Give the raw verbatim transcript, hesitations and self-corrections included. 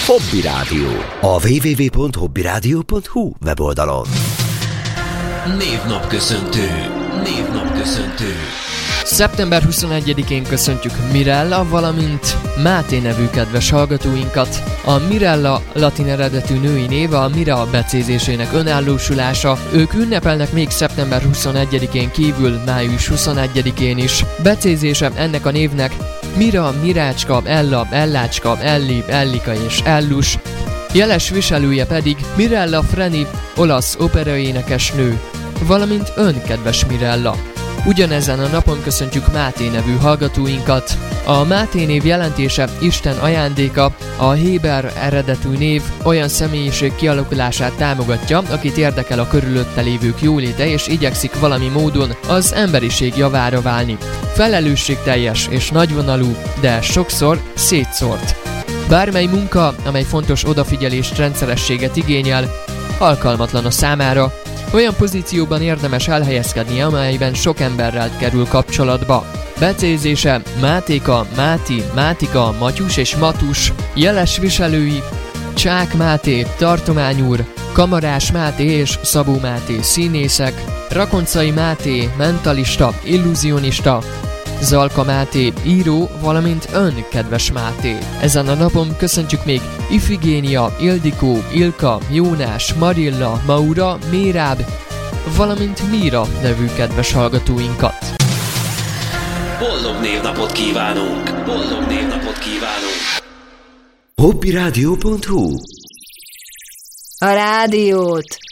Hobby Rádió. A double-u double-u double-u pont hobby rádió pont hu weboldalon. Névnapköszöntő. Névnapköszöntő. szeptember huszonegyedikén köszöntjük Mirella, valamint Máté nevű kedves hallgatóinkat. A Mirella latin eredetű női név a Mira becézésének önállósulása. Ők ünnepelnek még szeptember huszonegyedikén kívül május huszonegyedikén is. Becézése ennek a névnek Mira, Mirácska, Ella, Ellácska, Elli, Ellika és Ellus. Jeles viselője pedig Mirella Freni, olasz operaénekesnő, valamint ön, kedves Mirella. Ugyanezen a napon köszöntjük Máté nevű hallgatóinkat. A Máté név jelentése Isten ajándéka, a héber eredetű név olyan személyiség kialakulását támogatja, akit érdekel a körülötte lévők jóléte és igyekszik valami módon az emberiség javára válni. Felelősségteljes és nagyvonalú, de sokszor szétszórt. Bármely munka, amely fontos odafigyelést, rendszerességet igényel, alkalmatlan a számára. Olyan pozícióban érdemes elhelyezkednie, amelyben sok emberrel kerül kapcsolatba. Becézése Mátéka, Máti, Mátika, Matyus és Matus. Jeles viselői Csák Máté, Tartományúr, Kamarás Máté és Szabó Máté színészek, Rakoncai Máté, mentalista, illúzionista, Zalka Máté, író, valamint ön, kedves Máté. Ezen a napon köszöntjük még Ifigénia, Ildikó, Ilka, Jónás, Marilla, Maura, Méráb, valamint Míra nevű kedves hallgatóinkat. Boldog névnapot kívánunk! Boldog névnapot kívánunk! hobby rádió pont hu A rádiót